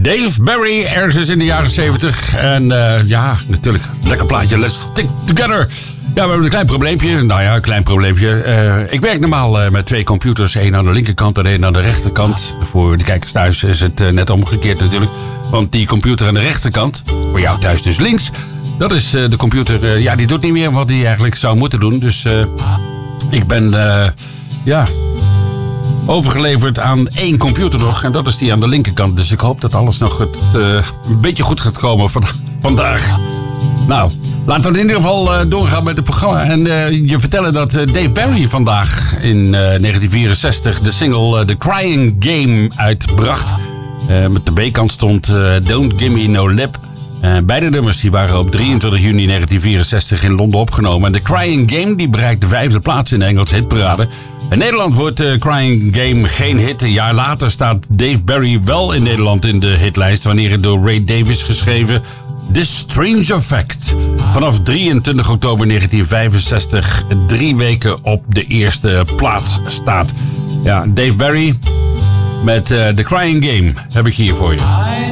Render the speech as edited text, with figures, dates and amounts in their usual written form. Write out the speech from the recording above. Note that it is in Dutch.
Dave Berry, ergens in de jaren 70. En ja, natuurlijk, lekker plaatje. Let's stick together. Ja, we hebben een klein probleempje. Nou ja, een klein probleempje. Ik werk normaal met 2 computers. 1 aan de linkerkant en 1 aan de rechterkant. Voor de kijkers thuis is het net omgekeerd natuurlijk. Want die computer aan de rechterkant, voor jou thuis dus links... dat is de computer, ja, die doet niet meer wat hij eigenlijk zou moeten doen. Dus ik ben, ja... overgeleverd aan 1 computer nog. En dat is die aan de linkerkant. Dus ik hoop dat alles nog een beetje goed gaat komen vandaag. Nou, laten we in ieder geval doorgaan met het programma. En je vertellen dat Dave Berry vandaag in 1964 de single The Crying Game uitbracht. Met de B-kant stond Don't Gimme No Lip. Beide nummers die waren op 23 juni 1964 in Londen opgenomen. En The Crying Game die bereikt de 5e plaats in de Engelse hitparade. In Nederland wordt Crying Game geen hit. Een jaar later staat Dave Berry wel in Nederland in de hitlijst... wanneer het door Ray Davies geschreven This Strange Effect... vanaf 23 oktober 1965 3 weken op de eerste plaats staat. Ja, Dave Berry met The Crying Game heb ik hier voor je.